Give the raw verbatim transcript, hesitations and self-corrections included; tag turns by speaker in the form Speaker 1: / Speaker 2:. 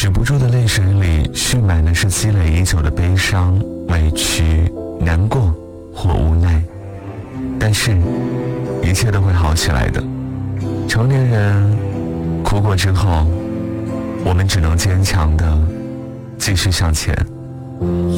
Speaker 1: 止不住的泪水里蓄满的是积累已久的悲伤、委屈、难过或无奈。但是一切都会好起来的。成年人哭过之后，我们只能坚强的继续向前。